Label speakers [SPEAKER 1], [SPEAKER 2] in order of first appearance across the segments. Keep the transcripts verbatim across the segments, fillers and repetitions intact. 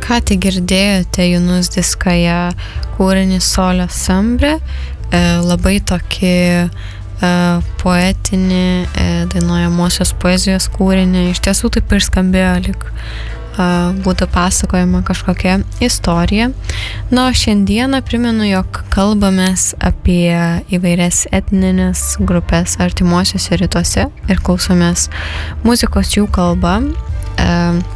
[SPEAKER 1] Ką tik girdėjote Yunus Diskaja kūrinį Sole Sambre, e, labai tokį e, poetinį e, dainuojamosios poezijos kūrinį. Iš tiesų taip ir skambėjo, lyg e, būtų pasakojama kažkokia istorija. Na, o šiandieną primenu, jog kalbamės apie įvairias etninės grupės artimuosiuose rytuose ir klausomės muzikos jų kalba. E,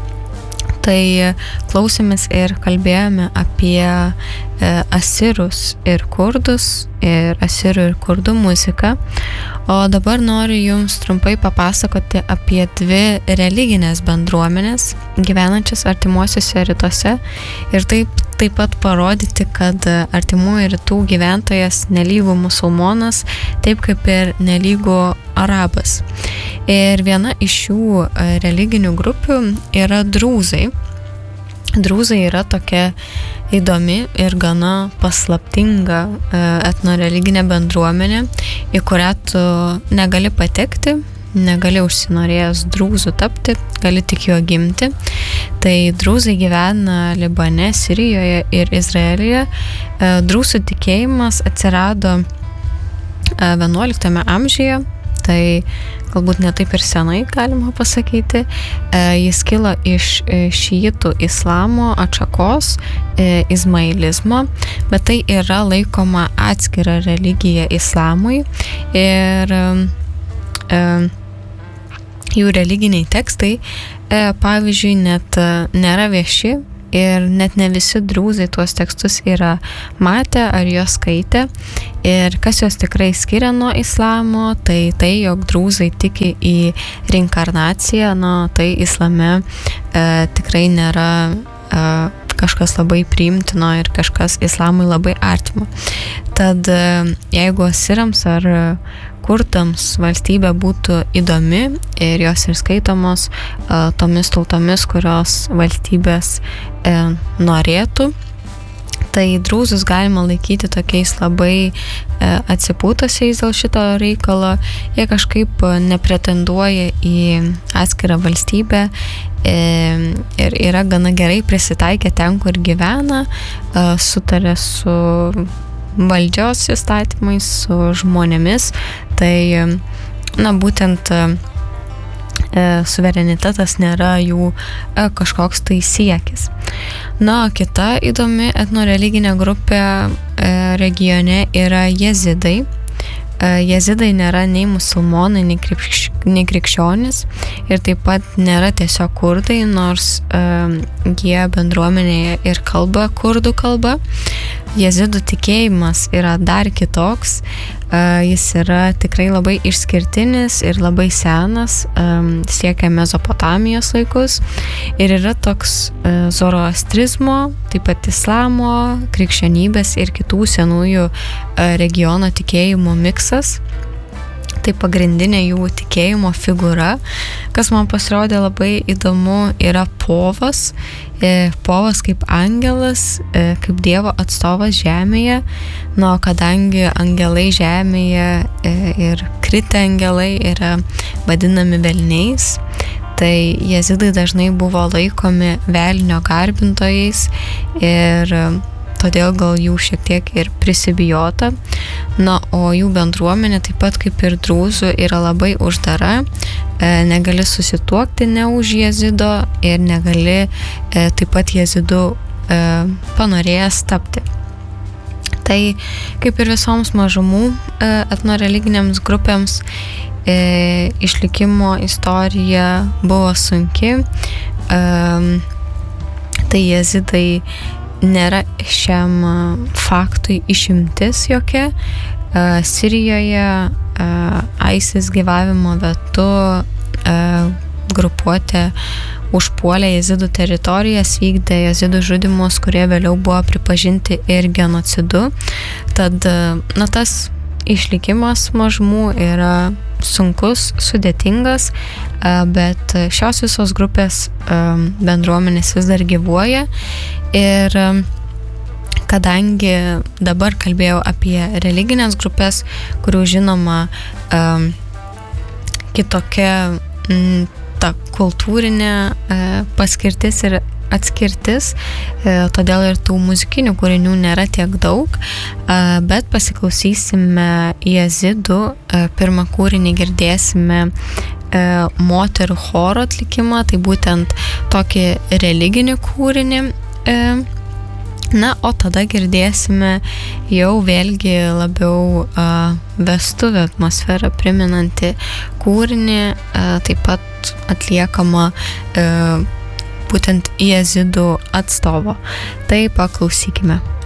[SPEAKER 1] Tai klausėmės ir kalbėjome apie e, asirus ir kurdus ir asirų ir kurdų muziką. O dabar noriu Jums trumpai papasakoti apie dvi religinės bendruomenės gyvenančias artimuosiuose rytuose ir taip, taip pat parodyti, kad artimųjų rytų gyventojas nelygu musulmonas, taip kaip ir nelygu arabas. Ir viena iš šių religinių grupių yra drūzai. Drūzai yra tokia įdomi ir gana paslaptinga etnoreliginė bendruomenė, į kurią tu negali patekti, negali užsinorėjęs drūzų tapti, gali tik juo gimti. Tai drūzai gyvena Libane, Sirijoje ir Izraelyje. Drūzų tikėjimas atsirado vienuoliktame amžiuje, tai galbūt ne taip ir senai galima pasakyti. E, jis kilo iš šiitų islamo atšakos, e, izmailizmo, bet tai yra laikoma atskira religija islamui ir e, jų religiniai tekstai, e, pavyzdžiui, net nėra vieši. Ir net ne visi drūzai tuos tekstus yra matę ar juos skaitę. Ir kas juos tikrai skiria nuo islamo, tai tai, jog drūzai tiki į reinkarnaciją, na, tai islame e, tikrai nėra e, kažkas labai priimtino ir kažkas islamui labai artimo. Tad e, jeigu asirams ar kurdams valstybė būtų įdomi ir jos ir skaitomos uh, tomis tautomis, kurios valstybės e, norėtų, tai drūzus galima laikyti tokiais labai e, atsipūtusiais dėl šito reikalo. Jie kažkaip nepretenduoja į atskirą valstybę e, ir yra gana gerai prisitaikę ten, kur gyvena, e, sutarė su valdžios įstatymais, su žmonėmis. Tai, na, būtent e, suverenitetas nėra jų e, kažkoks tai siekis. Na, kita įdomi etnoreliginė grupė e, regione yra jezidai. E, jezidai nėra nei musulmonai, nei, krikš, nei krikščionis ir taip pat nėra tiesiog kurdai, nors e, jie bendruomenėje ir kalba kurdų kalba. Jezidų tikėjimas yra dar kitoks, uh, jis yra tikrai labai išskirtinis ir labai senas, um, siekia Mesopotamijos laikus ir yra toks uh, zoroastrizmo, taip pat islamo, krikščionybės ir kitų senųjų uh, regiono tikėjimų miksas. Tai pagrindinė jų tikėjimo figūra, kas man pasirodė labai įdomu, yra povas. E, povas kaip angelas, e, kaip Dievo atstovas žemėje. Na, kadangi angelai žemėje e, ir kritę angelai yra vadinami velniais, tai jezidai dažnai buvo laikomi velnio garbintojais ir todėl gal jų šiek tiek ir prisibijota. Na, o jų bendruomenė, taip pat kaip ir drūzų, yra labai uždara. E, negali susituokti ne už jezido ir negali e, taip pat jezidų e, panorėjęs tapti. Tai kaip ir visoms mažumų e, etnoreliginėms grupėms e, išlikimo istorija buvo sunki. E, tai jezidai nėra šiam faktui išimtis jokia. Uh, Sirijoje uh, ISIS gyvavimo metu uh, grupuotė užpuolė jezidų teritorijas, vykdė jezidų žudymus, kurie vėliau buvo pripažinti ir genocidu. Tad, uh, na, tas išlikimas mažumų yra sunkus, sudėtingas, uh, bet šios visos grupės uh, bendruomenės vis dar gyvuoja. Ir kadangi dabar kalbėjau apie religinės grupės, kurių žinoma um, kitokia m, ta kultūrinė e, paskirtis ir atskirtis, todėl ir tų muzikinių kūrinių nėra tiek daug, bet pasiklausysime Jezidų, pirmą kūrinį girdėsime moterų choro atlikimą, tai būtent tokį religinį kūrinį. Na, o tada girdėsime jau vėlgi labiau uh, vestuvių atmosferą priminantį kūrinį, uh, taip pat atliekama uh, būtent Jezidų atstovo. Tai paklausykime.